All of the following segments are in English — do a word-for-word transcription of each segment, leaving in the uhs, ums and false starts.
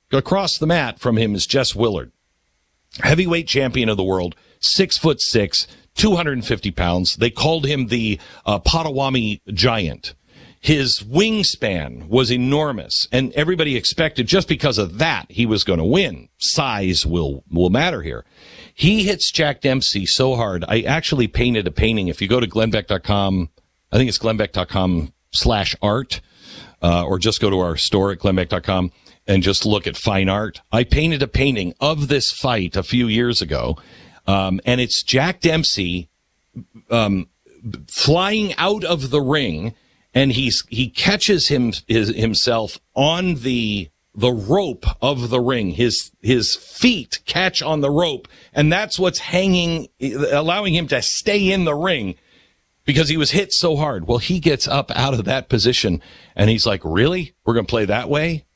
across the mat from him is Jess Willard, heavyweight champion of the world, six foot six, two hundred fifty pounds. They called him the uh, Potawatomi Giant. His wingspan was enormous, and everybody expected just because of that he was going to win. Size will will matter here. He hits Jack Dempsey so hard. I actually painted a painting. If you go to glenn beck dot com, I think it's glenn beck dot com slash art, uh, or just go to our store at glenn beck dot com and just look at fine art. I painted a painting of this fight a few years ago, um, and it's Jack Dempsey um, flying out of the ring. And he's he catches him his, himself on the the rope of the ring. His his feet catch on the rope, and that's what's hanging, allowing him to stay in the ring because he was hit so hard. Well, he gets up out of that position, and he's like, "Really? We're going to play that way?"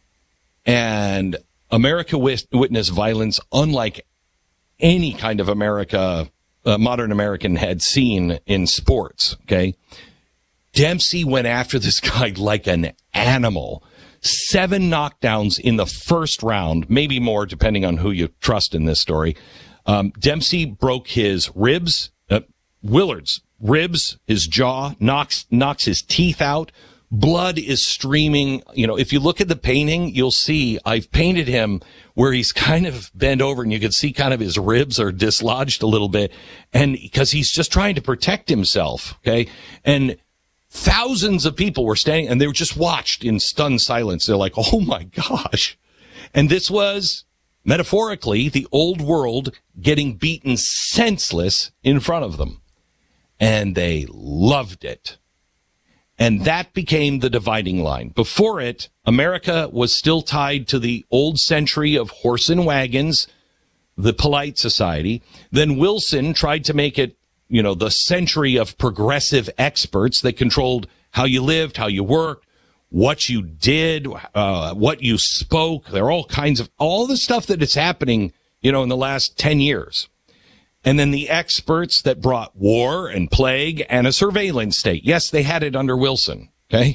And America witnessed violence unlike any kind of America, uh, modern American had seen in sports. Okay. Dempsey went after this guy like an animal. Seven knockdowns in the first round, maybe more depending on who you trust in this story. Um, Dempsey broke his ribs, uh, Willard's ribs, his jaw, knocks, knocks his teeth out. Blood is streaming. You know, if you look at the painting, you'll see I've painted him where he's kind of bent over and you can see kind of his ribs are dislodged a little bit. And because he's just trying to protect himself. Okay. And thousands of people were standing and they were just watched in stunned silence. They're like, oh my gosh. And this was metaphorically the old world getting beaten senseless in front of them. And they loved it. And that became the dividing line. Before it, America was still tied to the old century of horse and wagons, the polite society. Then Wilson tried to make it, you know, the century of progressive experts that controlled how you lived, how you worked, what you did, uh, what you spoke. There are all kinds of, all the stuff that is happening, you know, in the last ten years. And then the experts that brought war and plague and a surveillance state. Yes, they had it under Wilson. Okay.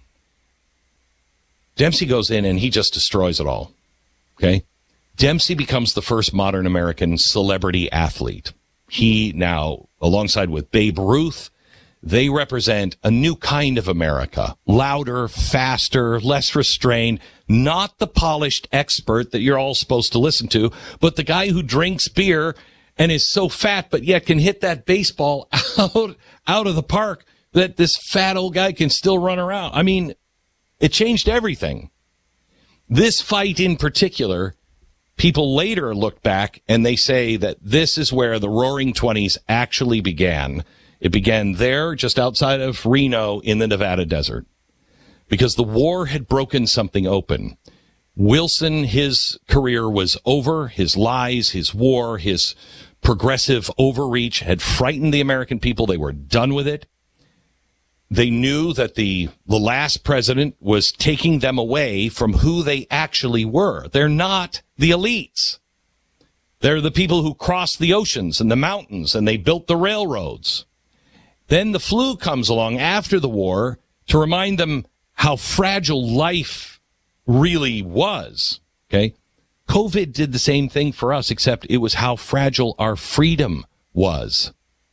Dempsey goes in and he just destroys it all. Okay. Dempsey becomes the first modern American celebrity athlete. He now, alongside with Babe Ruth, they represent a new kind of America. Louder, faster, less restrained, not the polished expert that you're all supposed to listen to, but the guy who drinks beer and is so fat, but yet can hit that baseball out, out of the park that this fat old guy can still run around. I mean, it changed everything. This fight in particular, people later look back and they say that this is where the Roaring Twenties actually began. It began there, just outside of Reno in the Nevada desert, because the war had broken something open. Wilson, his career was over. His lies, his war, his progressive overreach had frightened the American people. They were done with it. They knew that the, the last president was taking them away from who they actually were. They're not the elites. They're the people who crossed the oceans and the mountains, and they built the railroads. Then the flu comes along after the war to remind them how fragile life really was. Okay. COVID did the same thing for us, except it was how fragile our freedom was.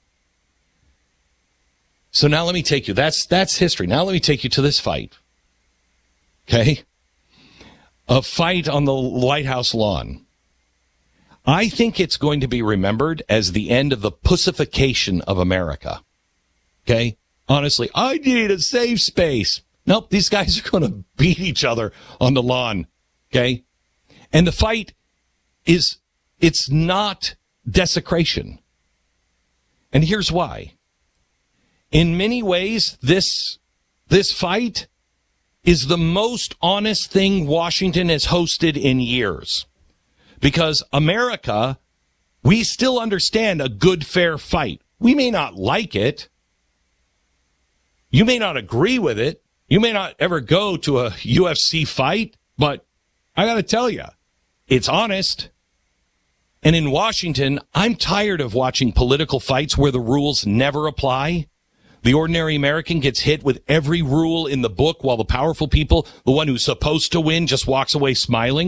So now let me take you. That's, that's history. Now let me take you to this fight. Okay. A fight on the White House lawn. I think it's going to be remembered as the end of the pussification of America. Okay. Honestly, I need a safe space. Nope. These guys are going to beat each other on the lawn. Okay. And the fight is, it's not desecration. And here's why. In many ways, this, this fight is the most honest thing Washington has hosted in years. Because America, we still understand a good, fair fight. We may not like it. You may not agree with it. You may not ever go to a U F C fight, but I got to tell you, it's honest. And in Washington, I'm tired of watching political fights where the rules never apply. The ordinary American gets hit with every rule in the book while the powerful people, the one who's supposed to win, just walks away smiling.